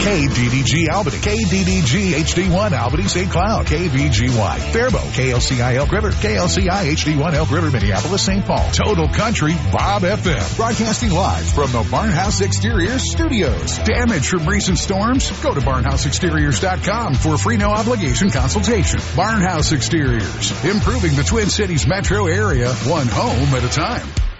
KDDG Albany, KDDG HD1 Albany St. Cloud, KVGY Faribault, KLCI Elk River, KLCI HD1 Elk River Minneapolis St. Paul, Total Country Bob FM, broadcasting live from the Barnhouse Exteriors Studios. Damage from recent storms? Go to barnhouseexteriors.com for a free no obligation consultation. Barnhouse Exteriors, improving the Twin Cities metro area, one home at a time.